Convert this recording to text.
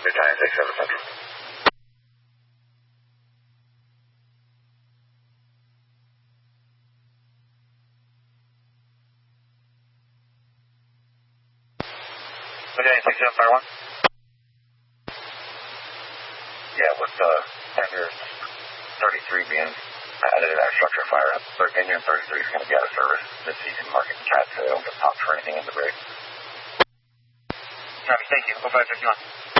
Lieutenant 67 Central. Lieutenant 67 Fire 1? Yeah, with Tender 33 being added to that structure fire, engine 33 is going to be out of service this season, market cat, so they don't get popped for anything in the rig. Copy, thank you. 0551.